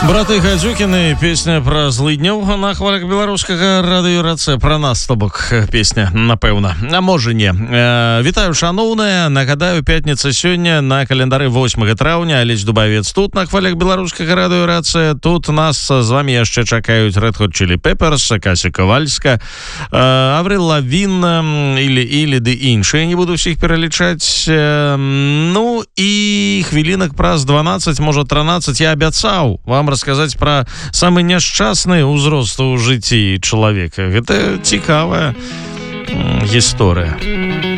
Браты Гадзюкіны, песня пра злыдняў на хвалях беларускага радыёраце. Пра нас, то бок, песня, напэўна. А можа не. Вітаю, шаноўныя. Нагадаю, пятніца сёння на календары 8 траўня. Алесь Дубавец тут на хвалях беларускага радыёраце. Тут нас з вами яшчэ чакаюць Red Hot Chili Peppers, Кася Ковальска, Аврил Лавін или ды іншыя. Не буду всіх пералічаць. Ну і хвілінак праз 12, можа 13 я абяцаў вам расказаць пра самы няшчасны ўзрост у жыцці чалавека. Гэта цікавая гісторыя.